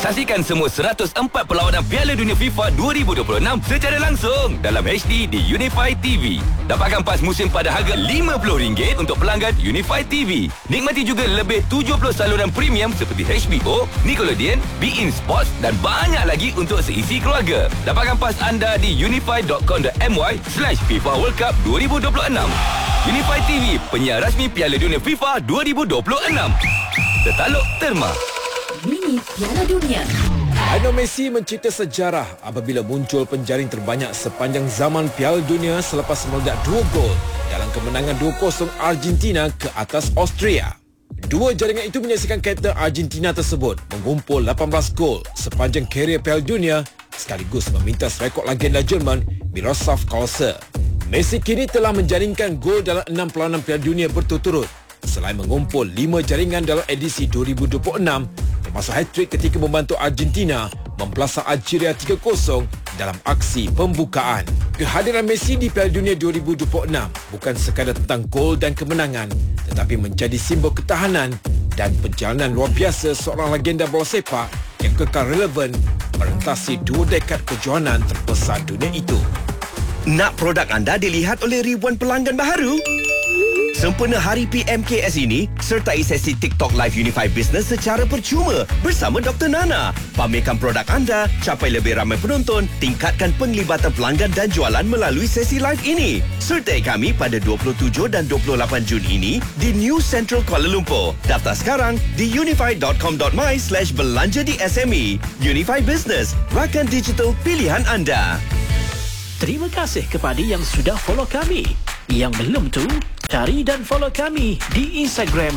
Saksikan semua 104 perlawanan Piala Dunia FIFA 2026 secara langsung dalam HD di Unify TV. Dapatkan pas musim pada harga RM50 untuk pelanggan Unify TV. Nikmati juga lebih 70 saluran premium seperti HBO, Nickelodeon, beIN Sports dan banyak lagi untuk seisi keluarga. Dapatkan pas anda di unify.com.my/FIFA World Cup 2026. Unify TV, penyiar rasmi Piala Dunia FIFA 2026. Tertaluk Terma. Mini Piala Dunia. Lionel Messi mencipta sejarah apabila muncul penjaring terbanyak sepanjang zaman Piala Dunia selepas meledak 2 gol dalam kemenangan 2-0 Argentina ke atas Austria. Dua jaringan itu menyaksikan kapten Argentina tersebut mengumpul 18 gol sepanjang karier Piala Dunia sekaligus memintas rekod legenda Jerman Miroslav Klose. Messi kini telah menjaringkan gol dalam 6 perlawanan Piala Dunia berturut-turut selain mengumpul 5 jaringan dalam edisi 2026 termasuk hat-trick ketika membantu Argentina membelasah Algeria 3-0 dalam aksi pembukaan. Kehadiran Messi di Piala Dunia 2026 bukan sekadar tentang gol dan kemenangan tetapi menjadi simbol ketahanan dan perjalanan luar biasa seorang legenda bola sepak yang kekal relevan merentasi 2 dekad kejohanan terbesar dunia itu. Nak produk anda dilihat oleh ribuan pelanggan baharu? Sempena Hari PMKS ini, sertai sesi TikTok Live Unify Business secara percuma bersama Dr. Nana. Pamerkan produk anda, capai lebih ramai penonton, tingkatkan penglibatan pelanggan dan jualan melalui sesi live ini. Sertai kami pada 27 dan 28 Jun ini di New Central Kuala Lumpur. Daftar sekarang di unify.com.my/belanja di SME. Unify Business, rakan digital pilihan anda. Terima kasih kepada yang sudah follow kami. Yang belum tu, cari dan follow kami di Instagram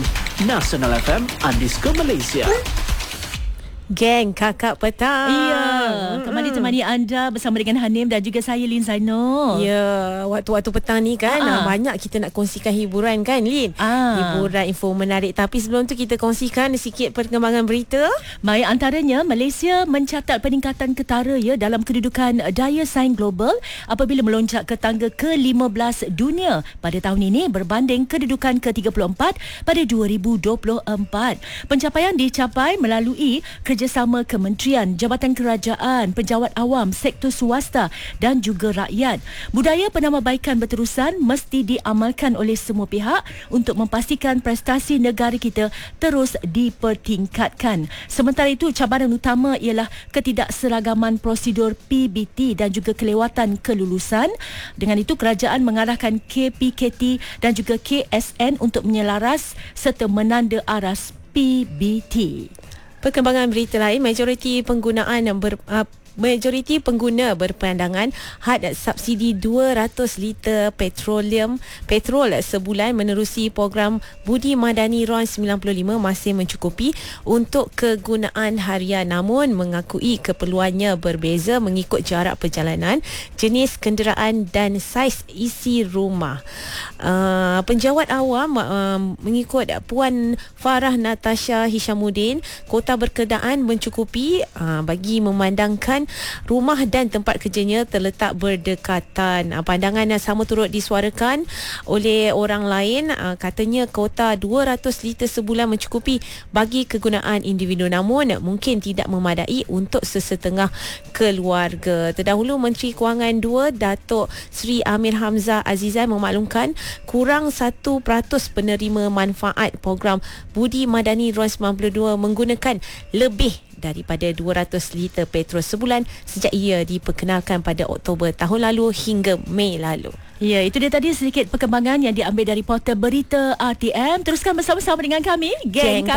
nationalfm_Malaysia. Geng Kakak Petang. Ya, kembali temani anda bersama dengan Hanim dan juga saya Lin Zainur. Ya, waktu-waktu petang ni kan banyak kita nak kongsikan hiburan kan Lin. Hiburan, info menarik. Tapi sebelum tu kita kongsikan sikit perkembangan berita. Baik, antaranya Malaysia mencatat peningkatan ketara ya dalam kedudukan daya saing global apabila melonjak ke tangga ke-15 dunia pada tahun ini berbanding kedudukan ke-34 pada 2024. Pencapaian dicapai melalui kerjasama kementerian, jabatan kerajaan, penjawat awam, sektor swasta dan juga rakyat. Budaya penambahbaikan berterusan mesti diamalkan oleh semua pihak untuk memastikan prestasi negara kita terus dipertingkatkan. Sementara itu, cabaran utama ialah ketidakseragaman prosedur PBT dan juga kelewatan kelulusan. Dengan itu, kerajaan mengarahkan KPKT dan juga KSN untuk menyelaras serta menanda aras PBT. Perkembangan berita lain, majoriti pengguna berpandangan had subsidi 200 liter petrol sebulan menerusi program Budi Madani RON 95 masih mencukupi untuk kegunaan harian, namun mengakui keperluannya berbeza mengikut jarak perjalanan, jenis kenderaan dan saiz isi rumah. Penjawat awam mengikut Puan Farah Natasha Hishamuddin, kota berkenaan mencukupi bagi memandangkan rumah dan tempat kerjanya terletak berdekatan. Pandangan yang sama turut disuarakan oleh orang lain. Katanya kota 200 liter sebulan mencukupi bagi kegunaan individu, namun mungkin tidak memadai untuk sesetengah keluarga. Terdahulu Menteri Kewangan 2 Datuk Seri Amir Hamzah Azizan memaklumkan kurang 1% penerima manfaat program Budi Madani RON 92 menggunakan lebih daripada 200 liter petrol sebulan sejak ia diperkenalkan pada Oktober tahun lalu hingga Mei lalu. Ya, itu dia tadi sedikit perkembangan yang diambil dari portal berita RTM. Teruskan bersama-sama dengan kami, Geng